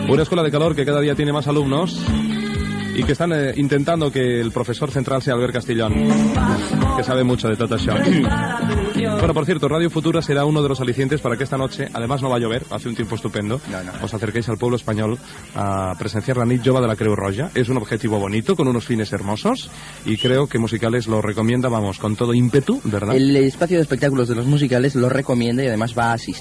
Una escuela de calor que cada día tiene más alumnos y que están intentando que el profesor central sea Albert Castillón, que sabe mucho de todo això. Bueno, por cierto, Radio Futura será uno de los alicientes para que esta noche, además no va a llover, hace un tiempo estupendo, os acerquéis al pueblo español a presenciar la Nit Jove de la Creu Roja. Es un objetivo bonito, con unos fines hermosos, y creo que Musicales lo recomienda, vamos, con todo ímpetu, ¿verdad? El espacio de espectáculos de los Musicales lo recomienda y además va a asistir.